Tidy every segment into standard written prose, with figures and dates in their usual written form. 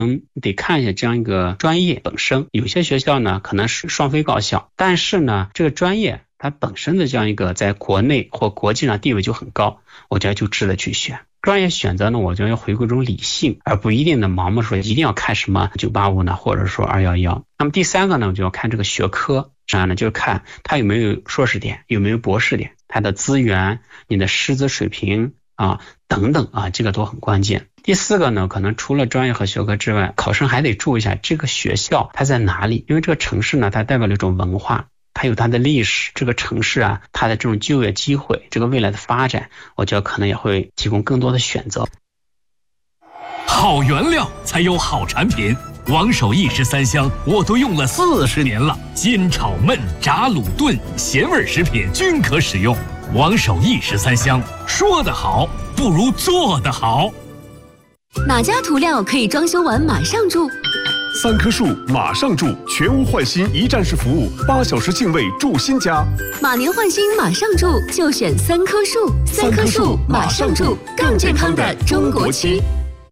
得看一下这样一个专业本身。有些学校呢可能是双非高校，但是呢这个专业它本身的这样一个在国内或国际上地位就很高，我觉得就值得去选。专业选择呢，我觉得要回归一种理性，而不一定的盲目说一定要看什么985呢，或者说211。那么第三个呢，就要看这个学科，这样呢就是看它有没有硕士点，有没有博士点，它的资源、你的师资水平等等这个都很关键。第四个呢，可能除了专业和学科之外，考生还得注意一下这个学校它在哪里，因为这个城市呢，它代表了一种文化，它有它的历史，这个城市它的这种就业机会，这个未来的发展，我觉得可能也会提供更多的选择。 好原料才有好产品，王守义13香我都用了40年了，煎炒焖炸卤炖咸味食品均可使用。王守义13香，说得好不如做得好。 哪家涂料可以装修完马上住 ？3棵树马上住，全屋换新一站式服务，8小时净位住新家。 马年换新马上住，就选3棵树。3棵树马上住，更健康的中国区。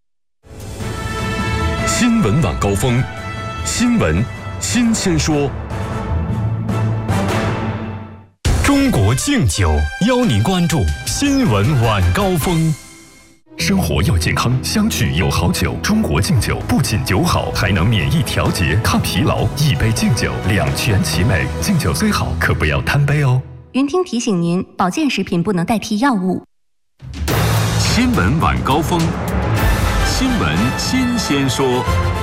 新闻晚高峰，新闻新鲜说。 中国敬酒邀您关注新闻晚高峰。 生活要健康，相聚有好酒。中国敬酒不仅酒好，还能免疫调节、抗疲劳。一杯敬酒，两全其美。敬酒最好，可不要贪杯哦。 云听提醒您，保健食品不能代替药物。 新闻晚高峰，新闻新鲜说。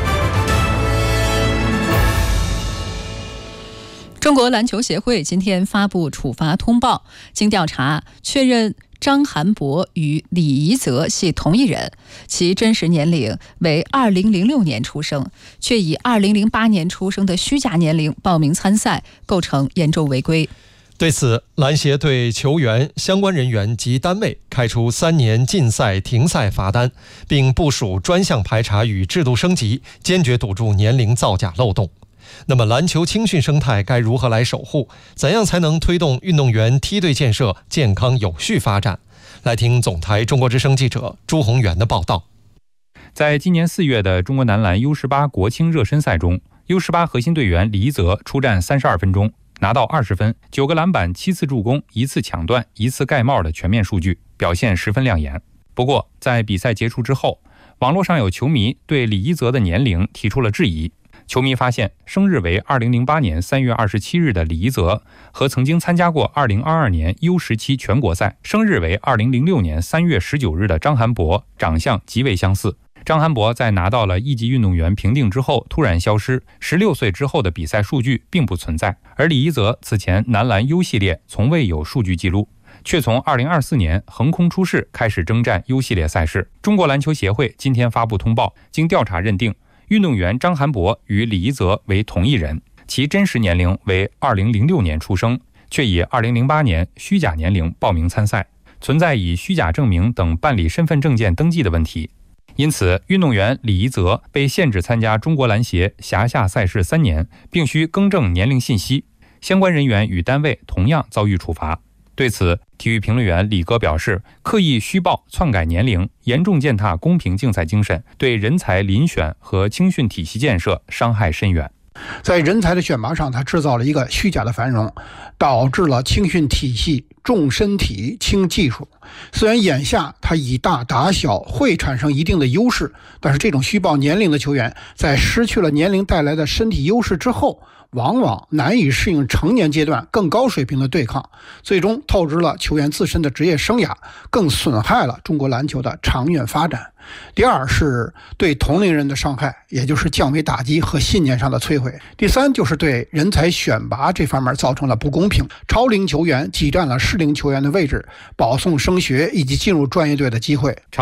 中国篮球协会今天发布处罚通报，经调查确认张涵博与李怡泽系同一人，其真实年龄为2006年出生，却以2008年出生的虚假年龄报名参赛，构成严重违规。 对此，篮协对球员、相关人员及单位开出3年禁赛停赛罚单，并部署专项排查与制度升级，坚决堵住年龄造假漏洞。那么篮球青训生态该如何来守护？怎样才能推动运动员梯队建设健康有序发展？来听总台中国之声记者朱宏元的报道。 在今年4月的中国男篮 U18 国青热身赛中， U18 核心队员李一泽出战32分钟，拿到20分、9个篮板、7次助攻、1次抢断、1次盖帽的全面数据，表现十分亮眼。不过在比赛结束之后，网络上有球迷对李一泽的年龄提出了质疑。球迷发现，生日为2008年3月27日的李一泽和曾经参加过2022年 U17 全国赛，生日为2006年3月19日的张涵博长相极为相似。张涵博在拿到了一级运动员评定之后突然消失，16岁之后的比赛数据并不存在。而李一泽此前男篮 U 系列从未有数据记录，却从2024年横空出世开始征战 U 系列赛事。中国篮球协会今天发布通报，经调查认定，运动员张涵博与李一泽为同一人，其真实年龄为2006年出生，却以2008年虚假年龄报名参赛，存在以虚假证明等办理身份证件登记的问题。因此，运动员李一泽被限制参加中国篮协辖下赛事3年，并需更正年龄信息。相关人员与单位同样遭遇处罚。对此，体育评论员李哥表示，刻意虚报、篡改年龄，严重践踏公平竞赛精神，对人才遴选和青训体系建设伤害深远。 在人才的选拔上，它制造了一个虚假的繁荣，导致了青训体系重身体轻技术。虽然眼下它以大打小会产生一定的优势，但是这种虚报年龄的球员在失去了年龄带来的身体优势之后，往往难以适应成年阶段更高水平的对抗，最终透支了球员自身的职业生涯，更损害了中国篮球的长远发展。第二是对同龄人的伤害，也就是降维打击和信念上的摧毁。第三就是对人才选拔这方面造成了不公平，超龄球员挤占了适龄球员的位置，保送升学以及进入专业队的机会。